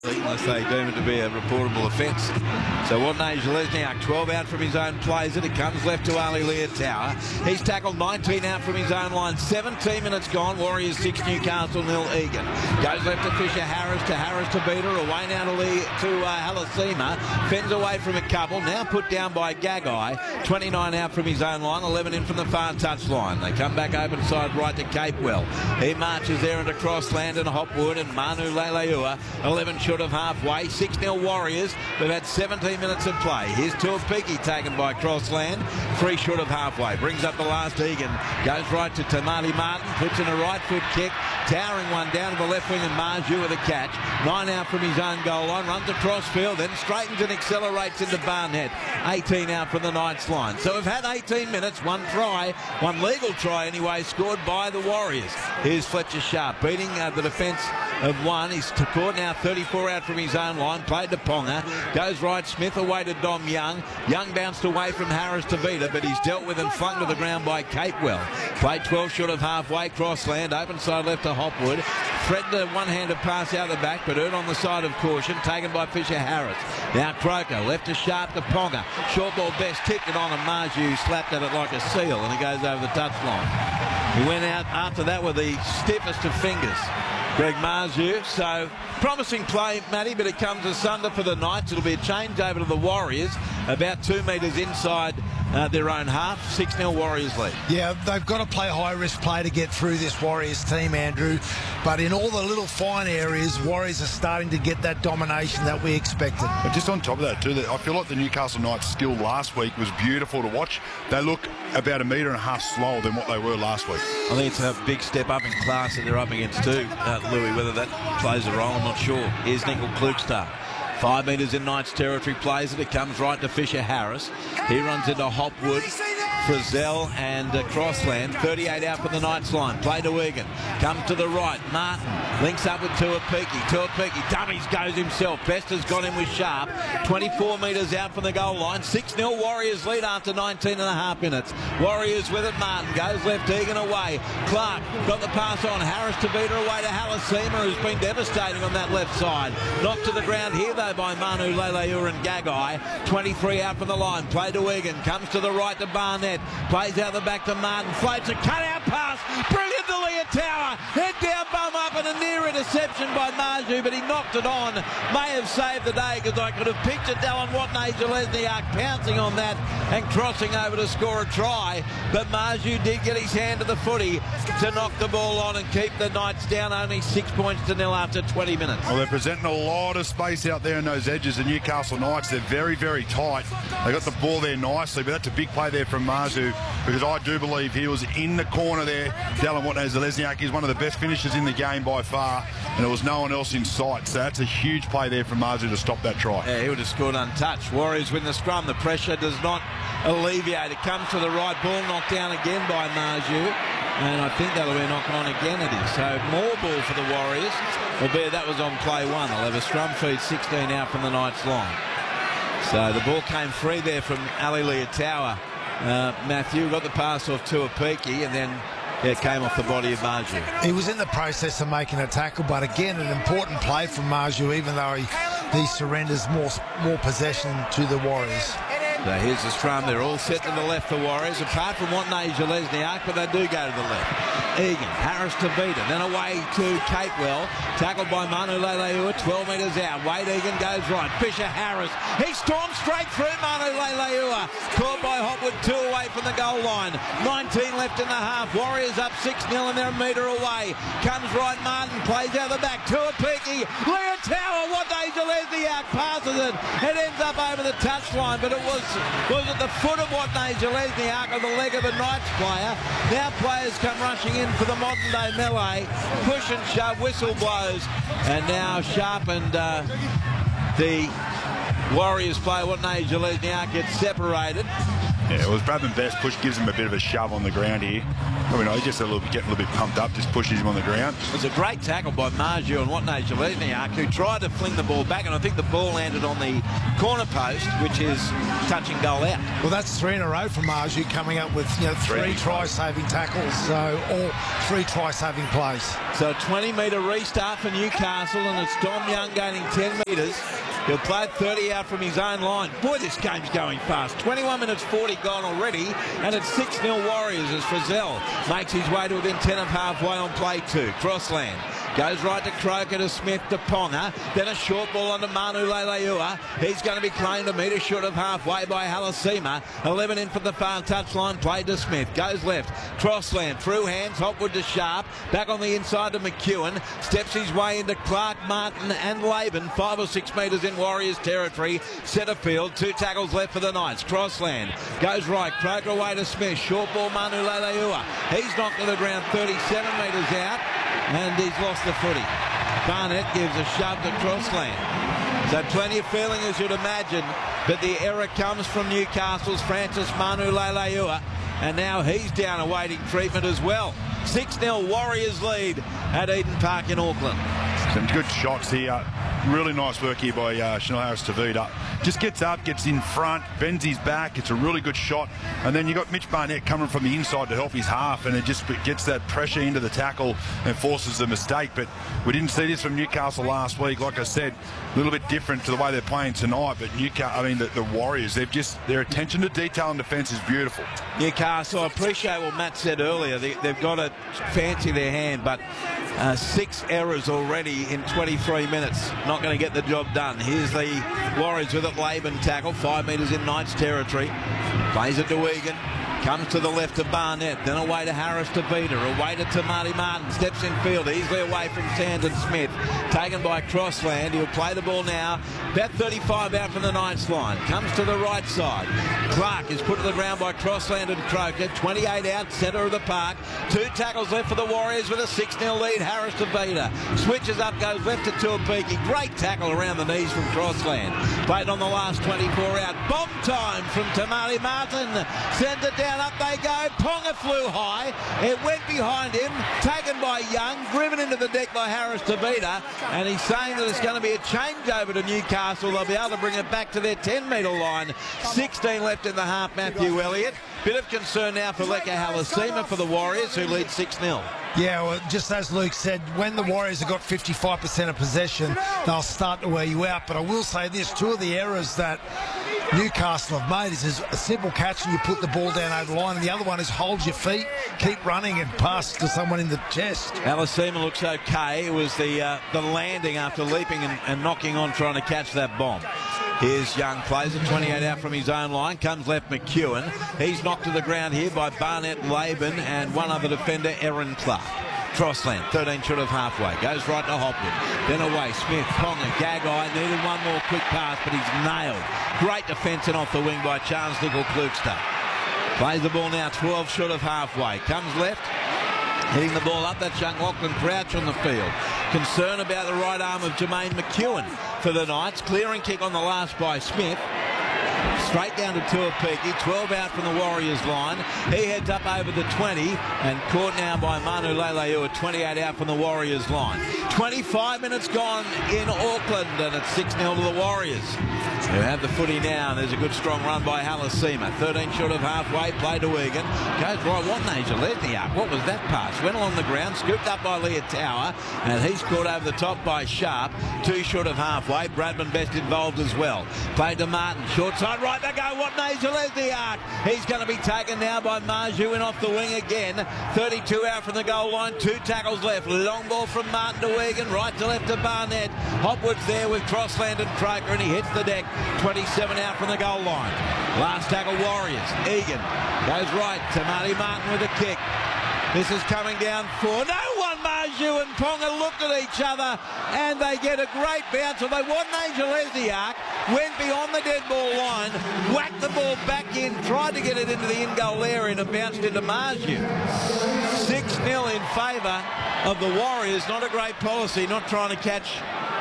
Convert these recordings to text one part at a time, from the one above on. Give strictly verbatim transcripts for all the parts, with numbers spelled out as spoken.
unless they deem it to be a reportable offence. So Watney Zelezniak, twelve out from his own, plays it. It comes left to Ali Leotawa. He's tackled nineteen out from his own line. seventeen minutes gone. Warriors six, Newcastle nil, Egan. Goes left to Fisher Harris, to Harris to Beater. Away now to Lee, to uh, Halasima. Fends away from a couple. Now put down by Gagai. twenty-nine out from his own line. eleven in from the far touch line. They come back open side right to Capewell. He marches there into Crossland and Hopwood and Manu Leilua. eleven short of halfway. six nil Warriors. They've had seventeen minutes of play. Here's Tuapiki taken by Crossland. three short of halfway. Brings up the last Egan. Goes right to Tamati Martin. Puts in a right foot kick. Towering one down to the left wing and Marju with a catch. Nine out from his own goal line. Runs across field. Then straightens and accelerates into Barnett. eighteen out from the Knights line. So we've had eighteen minutes. One try. One legal try anyway scored by the Warriors. Here's Fletcher Sharp beating uh, the defence of one. He's caught now thirty-four out from his own line. Played to Ponga. Goes right. Smith away to Dom Young. Young bounced away from Harris to Vita, but he's dealt with and flung to the ground by Capewell. Played twelve short of halfway. Crossland. Open side left to Hopwood. Threatened a one-handed pass out the back, but earned on the side of caution. Taken by Fisher Harris. Now Croker. Left to Sharp to Ponga. Short ball best. Tipped it on and Marju slapped at it like a seal, and he goes over the touchline. He went out after that with the stiffest of fingers, Greg Marju. So promising play, Matty, but it comes asunder for the Knights. It'll be a change over to the Warriors, about two metres inside uh, their own half. six nil Warriors lead. Yeah, they've got to play high-risk play to get through this Warriors team, Andrew. But in all the little fine areas, Warriors are starting to get that domination that we expected. But just on top of that, too, I feel like the Newcastle Knights' skill last week was beautiful to watch. They look about a metre and a half slower than what they were last week. I think it's a big step up in class that they're up against too, uh, Louis. Whether that plays a role, I'm not sure. Here's Nickel Klukstad. Five metres in Knights territory, plays it. It comes right to Fisher Harris. He runs into Hopwood, Frizzell and uh, Crossland. thirty-eight out from the Knights line. Play to Egan. Comes to the right. Martin links up with Tuapiki. Tuapiki dummies, goes himself. Best has got him with Sharp. twenty-four metres out from the goal line. six nil Warriors lead after nineteen and a half minutes. Warriors with it. Martin goes left. Egan away. Clark got the pass on. Harris to beat her away to Halasima, who's been devastating on that left side. Knocked to the ground here though by Manu Leilua and Gagai. twenty-three out from the line. Play to Egan. Comes to the right to Barnett. Plays out the back to Martin. Floats a cut-out pass. Brilliant to Leotawa. Head down, bum up, and a near interception by Marju, but he knocked it on. May have saved the day, because I could have pictured Dallin Watney Zelezniak pouncing on that and crossing over to score a try. But Marju did get his hand to the footy to knock the ball on and keep the Knights down only six points to nil after twenty minutes. Well, they're presenting a lot of space out there in those edges. The Newcastle Knights, they're very, very tight. They got the ball there nicely, but that's a big play there from Marju, because I do believe he was in the corner there. Dallin Watney Zelezniak is one of the best finishers in the game by far, and there was no one else in sight. So that's a huge play there from Marju to stop that try. Yeah, he would have scored untouched. Warriors win the scrum. The pressure does not alleviate. It comes to the right. Ball knocked down again by Marju, and I think that'll be knocking on again. It is. So more ball for the Warriors, albeit that was on play one. They'll have a scrum feed sixteen out from the Knights line. So the ball came free there from Ali Leotawa. Uh, Matthew got the pass off to Tuapiki, and then yeah, it came off the body of Marju. He was in the process of making a tackle, but again, an important play from Marju, even though he, he surrenders more, more possession to the Warriors. So here's the scrum. They're all set to the left, the Warriors, apart from Watney Zelezniak, but they do go to the left. Egan, Harris to Vita, then away to Capewell, tackled by Manu Leilua, twelve metres out. Wade Egan goes right. Fisher Harris, he storms straight through Manu Leilua, caught by Hopwood, two away from the goal line. nineteen left in the half. Warriors up six nil and they're a metre away. Comes right Martin, plays out the back. Tuapiki, Leotawa, Watney Zelezniak passes it. It ends up over the touchline, but it was was at the foot of Watney Zelezniak, or the leg of the Knights player. Now players come rushing in for the modern day melee. Push and shove, whistle blows, and now Sharp and uh, the Warriors player Watney Zelezniak get separated, Yeah, well, Bradman Best push gives him a bit of a shove on the ground here. I mean, he's just a little bit, getting a little bit pumped up, just pushes him on the ground. It was a great tackle by Marju and Watney Jelezniak, who tried to fling the ball back, and I think the ball landed on the corner post, which is touch and goal out. Well, that's three in a row for Marju, coming up with you know three, three try-saving tackles, so all three try-saving plays. So a twenty metre restart for Newcastle, and it's Dom Young gaining ten metres. He'll play thirty out from his own line. Boy, this game's going fast. twenty-one minutes forty gone already, and it's six nil Warriors as Frizzell makes his way to within ten of halfway on play two. Crossland goes right to Croker, to Smith, to Ponga. Then a short ball onto Manu Leilua. He's going to be claimed a metre short of halfway by Halasima. eleven in from the far touchline, played to Smith. Goes left. Crossland through hands. Hopwood to Sharp. Back on the inside to McEwen. Steps his way into Clark, Martin and Laban. Five or six metres in Warriors territory. Centre field. Two tackles left for the Knights. Crossland goes right. Croker away to Smith. Short ball Manu Leilua. He's knocked to the ground thirty-seven metres out. And he's lost the footy. Barnett gives a shove to Crossland. So plenty of feeling, as you'd imagine, but the error comes from Newcastle's Francis Manu Leilua, and now he's down awaiting treatment as well. six nil Warriors lead at Eden Park in Auckland. Some good shots here. Really nice work here by uh, Chanel Harris-Tavita. Just gets up, gets in front, bends his back. It's a really good shot. And then you got Mitch Barnett coming from the inside to help his half, and it just gets that pressure into the tackle and forces the mistake. But we didn't see this from Newcastle last week. Like I said, a little bit different to the way they're playing tonight. But Newcastle, I mean, the, the Warriors, they've just, their attention to detail and defence is beautiful. Newcastle, I appreciate what Matt said earlier. They, they've got to fancy their hand, but uh, six errors already in twenty-three minutes. Not going to get the job done. Here's the Warriors with it. Laban tackle, five metres in Knights territory. Plays it to Egan. Comes to the left of Barnett, then away to Harris to Vita, away to Tamati Martin, steps in field, easily away from Sandon Smith, taken by Crossland. He'll play the ball now, about thirty-five out from the Knights line, comes to the right side. Clark is put to the ground by Crossland and Croker, twenty-eight out, centre of the park, two tackles left for the Warriors with a six nil lead. Harris to Vita, switches up, goes left to Tuapiki, great tackle around the knees from Crossland, played on the last twenty-four out, bomb time from Tamati Martin, sends it down. Up they go. Ponga flew high. It went behind him. Taken by Young. Driven into the deck by Harris Tavita. And he's saying that it's going to be a changeover to Newcastle. They'll be able to bring it back to their ten metre line. sixteen left in the half, Matthew Elliott. Bit of concern now for Leka Halasima for the Warriors, who lead six nil. Yeah, well, just as Luke said, when the Warriors have got fifty-five percent of possession, they'll start to wear you out. But I will say this, two of the errors that Newcastle have made is a simple catch and you put the ball down over the line, and the other one is hold your feet, keep running and pass to someone in the chest. Halasima looks okay. It was the uh, the landing after leaping and, and knocking on trying to catch that bomb. Here's Young, plays it twenty-eight out from his own line, comes left McEwen. He's knocked to the ground here by Barnett, Laban and one other defender, Aaron Clark. Crossland, thirteen short of halfway, goes right to Hopwood, then away, Smith, Ponga, Gagai, needed one more quick pass, but he's nailed. Great defence and off the wing by Charles Nickel-Klugster. Plays the ball now, twelve short of halfway, comes left, hitting the ball up, that's young Lachlan Crouch on the field. Concern about the right arm of Jermaine McEwen for the Knights, clearing kick on the last by Smith. Straight down to Tuapiki, twelve out from the Warriors line. He heads up over the twenty and caught now by Manu Leilua, twenty-eight out from the Warriors line. twenty-five minutes gone in Auckland and it's six nil to the Warriors, who have the footy now, and there's a good strong run by Halasima. thirteen short of halfway, play to Egan. Goes right, Watney Jelezniak. What was that pass? Went along the ground, scooped up by Leah Tower, and he's caught over the top by Sharp. Two short of halfway, Bradman Best involved as well. Played to Martin, short side right, they go, Watney Jelezniak. He's going to be taken now by Marju and off the wing again. thirty-two out from the goal line, two tackles left. Long ball from Martin to Egan, right to left to Barnett. Hopwood's there with Crossland and Croker, and he hits the deck. twenty-seven out from the goal line. Last tackle Warriors. Egan goes right to Marty Martin with a kick. This is coming down for no one. Marju and Ponga looked at each other and they get a great bounce. Although Watney Jelezniak went beyond the dead ball line, whacked the ball back in, tried to get it into the in-goal area and bounced into Marju. six nil in favour of the Warriors. Not a great policy, not trying to catch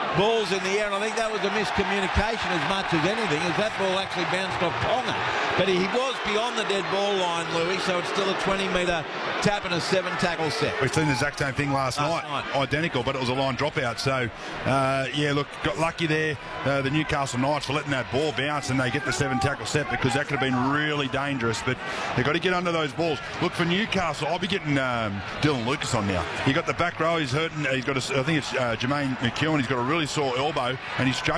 balls in the air, and I think that was a miscommunication as much as anything, as that ball actually bounced off Ponga. But he was beyond the dead ball line, Louis, so it's still a twenty metre tap and a seven tackle set. We've seen the exact same thing last, last night. night, identical, but it was a line dropout. So, uh, yeah, look, got lucky there, uh, the Newcastle Knights, for letting that ball bounce, and they get the seven tackle set, because that could have been really dangerous. But they've got to get under those balls. Look, for Newcastle, I'll be getting um, Dylan Lucas on now. He got the back row, he's hurting, he's got a, I think it's uh, Jermaine McEwen, he's got a really sore elbow, and he's struggling